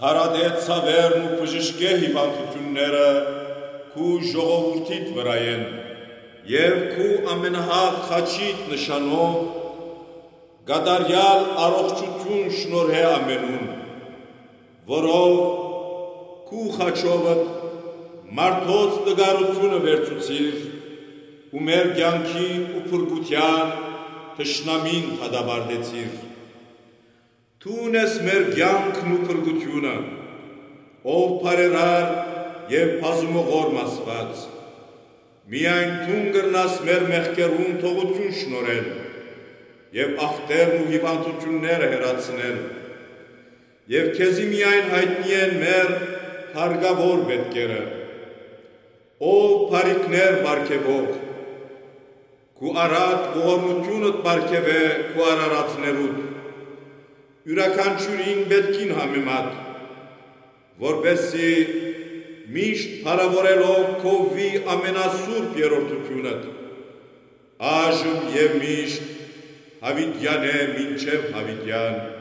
Հարադետ ցավերն ու բժշկե հիվանդությունները քու ժողովուրդիդ վրա են եւ քու ամենահաղ խաչիդ նշանով գադարյալ առողջություն շնորհե ամենուն, որով քու խաչովդ մարդոց տգարությունը վերցուցիր ու մեր կյանքին ու փրկության թշնամին թադաբարդեցիր։ Թուն ես մեր կյանքն ու փրկությունը, ով բարերար եւ բազումողոր Աստված, միայն թուն կրնաս մեր մեղքերուն թողություն շնորհել եւ ախտերն ու հիվանդությունները հեռացնել, եւ քեզի միայն հայտնի են մեր հարգավոր պետքերը, ով բարիքներ բարգեւող, քու արատ ողորմությունդ բարգեւե քու արարածներուդ, յուրաքանչյուրին պետքին համեմատ, որպեսզի միշտ փառավորելով քո վի ամենասուրբ երրորդությունդ, այժմ եւ միշտ Հավիտյան է մինչև հավիտյան։